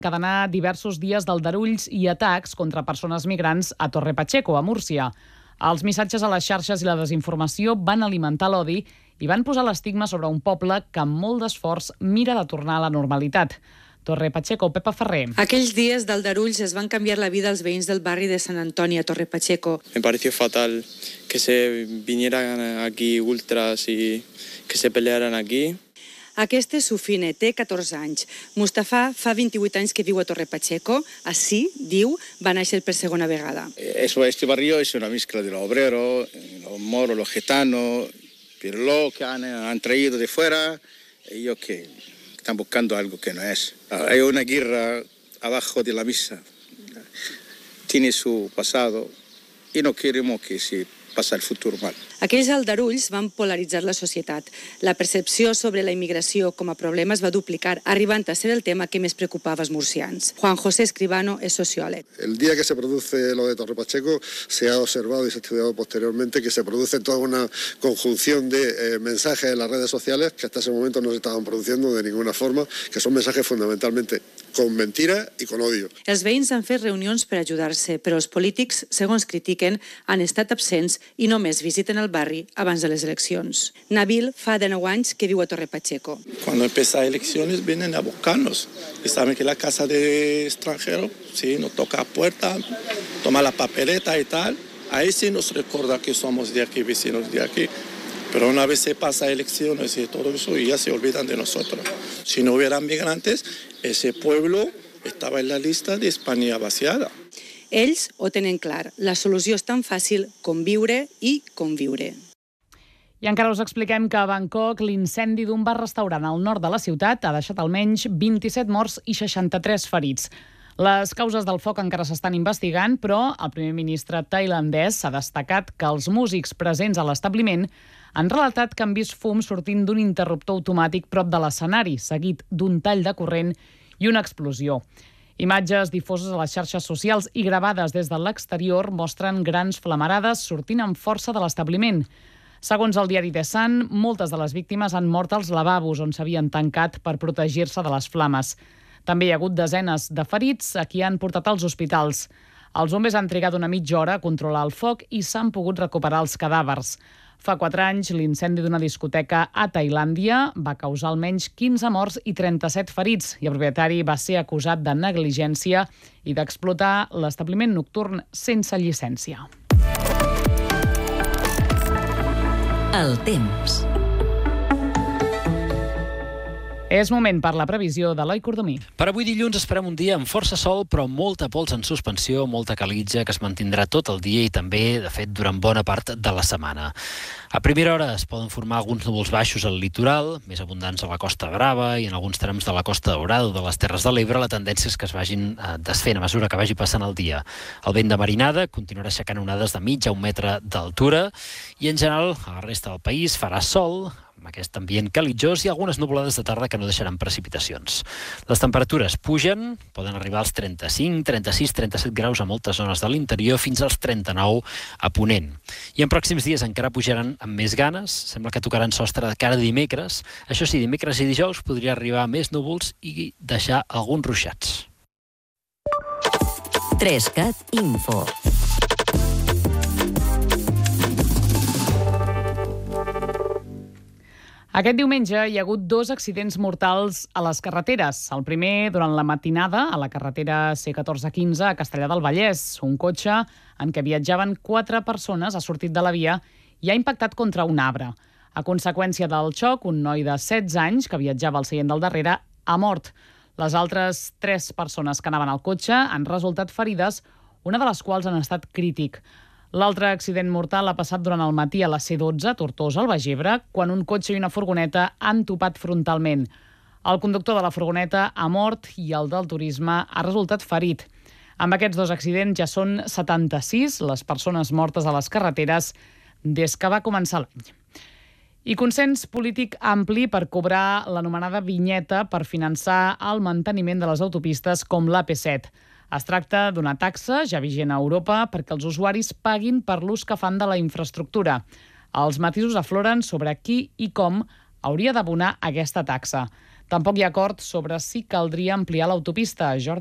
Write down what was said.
encadenar diversos dies d'aldarulls i atacs contra persones migrants a Torre Pacheco, a Múrcia. Els missatges a les xarxes i la desinformació van alimentar l'odi i van posar l'estigma sobre un poble que amb molt d'esforç mira de tornar a la normalitat. Torre Pacheco, Pepa Ferrer. Aquells dies d'aldarulls es van canviar la vida als veïns del barri de Sant Antoni a Torre Pacheco. Me pareció fatal que se vinieran aquí ultras y que se pelearan aquí. Aquest és Sufine, té 14 anys. Mustafa fa 28 anys que viu a Torre Pacheco. Ací, diu, va néixer per segona vegada. Este barrio es una mezcla de los obreros, los moros, los gitanos, pero los que han traído de fuera, ellos que están buscando algo que no es. Hay una guerra abajo de la misa. Tiene su pasado y no queremos que se passa el futur mal. Aquells aldarulls van polaritzar la societat. La percepció sobre la immigració com a problema es va duplicar, arribant a ser el tema que més preocupava als murcians. Juan José Escribano és socióleg. El día que se produce lo de Torre Pacheco se ha observado y se ha estudiado posteriormente que se produce toda una conjunción de mensajes en las redes sociales que hasta ese momento no se estaban produciendo de ninguna forma, que son mensajes fundamentalmente con mentira y con odio. Els veïns han fet reunions per ajudar-se, però els polítics, segons critiquen, han estat absents i només visiten el barri abans de les eleccions. Nabil fa 19 anys que viu a Torre Pacheco. Cuando empiezan elecciones vienen a buscarnos y saben que la casa de extranjeros, sí, nos toca puerta, toma la papeleta y tal. Ahí sí nos recuerda que somos de aquí, vecinos de aquí. Pero una vez se pasa elecciones y todo eso, y ya se olvidan de nosotros. Si no hubieran migrantes, ese pueblo estaba en la lista de España vaciada. Ells ho tenen clar. La solució és tan fàcil com viure i conviure. I encara us expliquem que a Bangkok l'incendi d'un bar-restaurant al nord de la ciutat ha deixat almenys 27 morts i 63 ferits. Les causes del foc encara s'estan investigant, però el primer ministre tailandès ha destacat que els músics presents a l'establiment han relatat que han vist fum sortint d'un interruptor automàtic prop de l'escenari, seguit d'un tall de corrent i una explosió. Imatges difoses a les xarxes socials i gravades des de l'exterior mostren grans flamarades sortint amb força de l'establiment. Segons el diari The Sun, moltes de les víctimes han mort als lavabos on s'havien tancat per protegir-se de les flames. També hi ha hagut desenes de ferits a qui han portat als hospitals. Els bombers han trigat una mitja hora a controlar el foc i s'han pogut recuperar els cadàvers. Fa 4 anys, l'incendi d'una discoteca a Tailàndia va causar almenys 15 morts i 37 ferits i el propietari va ser acusat de negligència i d'explotar l'establiment nocturn sense llicència. El temps. És moment per la previsió d'Eloi Cordomí. Per avui dilluns esperem un dia amb força sol, però molta pols en suspensió, molta calitja que es mantindrà tot el dia i també, de fet, durant bona part de la setmana. A primera hora es poden formar alguns núvols baixos al litoral, més abundants a la Costa Brava i en alguns trams de la Costa Daurada o de les Terres de l'Ebre. La tendència és que es vagin desfent a mesura que vagi passant el dia. El vent de marinada continuarà aixecant onades de mig a 1 metre d'altura i, en general, a la resta del país farà sol, amb aquest ambient calitjós i algunes nuvolades de tarda que no deixaran precipitacions. Les temperatures pugen, poden arribar als 35, 36, 37 graus a moltes zones de l'interior, fins als 39 a Ponent. I en pròxims dies encara pujaran amb més ganes, sembla que tocaran sostre de cara a dimecres. Això sí, dimecres i dijous podria arribar més núvols i deixar alguns ruixats. 3CAT Info. Aquest diumenge hi ha hagut 2 accidents mortals a les carreteres. El primer, durant la matinada, a la carretera C1415 a Castellar del Vallès. Un cotxe en què viatjaven 4 persones ha sortit de la via i ha impactat contra un arbre. A conseqüència del xoc, un noi de 16 anys que viatjava al seient del darrere ha mort. Les altres 3 persones que anaven al cotxe han resultat ferides, una de les quals en estat crític. L'altre accident mortal ha passat durant el matí a la C12, a Tortosa, al Baix Ebre, quan un cotxe i una furgoneta han topat frontalment. El conductor de la furgoneta ha mort i el del turisme ha resultat ferit. Amb aquests 2 accidents ja són 76 les persones mortes a les carreteres des que va començar l'any. I consens polític ampli per cobrar l'anomenada vinyeta per finançar el manteniment de les autopistes com l'AP7. Es tracta d'una taxa ja vigent a Europa perquè els usuaris paguin per l'ús que fan de la infraestructura. Els matisos afloren sobre qui i com hauria d'abonar aquesta taxa. Tampoc hi ha acord sobre si caldria ampliar l'autopista. Jordi